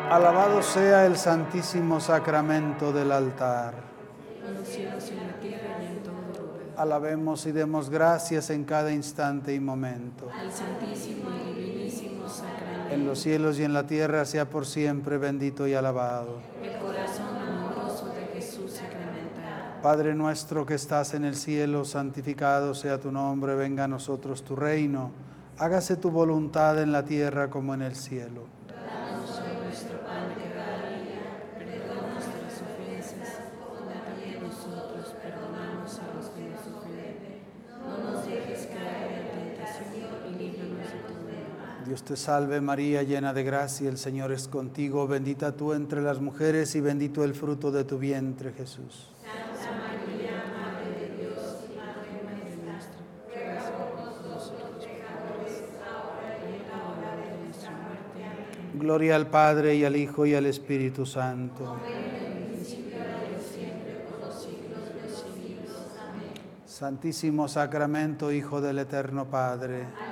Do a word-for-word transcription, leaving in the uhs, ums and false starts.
Alabado sea el santísimo sacramento del altar. En los cielos y en la tierra y en todo lugar. Alabemos y demos gracias en cada instante y momento. Al santísimo y divinísimo sacramento. En los cielos y en la tierra sea por siempre bendito y alabado. El corazón amoroso de Jesús sacramentado. Padre nuestro que estás en el cielo, santificado sea tu nombre, venga a nosotros tu reino. Hágase tu voluntad en la tierra como en el cielo. Danos hoy nuestro pan de cada día. Perdona nuestras ofensas, como también nosotros perdonamos a los que nos ofenden. No nos dejes caer en tentación y líbranos de todo mal. Dios te salve María, llena de gracia, el Señor es contigo, bendita tú entre las mujeres y bendito el fruto de tu vientre, Jesús. Santa María, Madre de Dios y Madre nuestra, ruega por nosotros pecadores, ahora y en la hora de nuestra muerte. Amén. Gloria al Padre y al Hijo y al Espíritu Santo. En el principio, ahora y siempre, por los siglos de los siglos. Amén. Santísimo Sacramento, Hijo del Eterno Padre.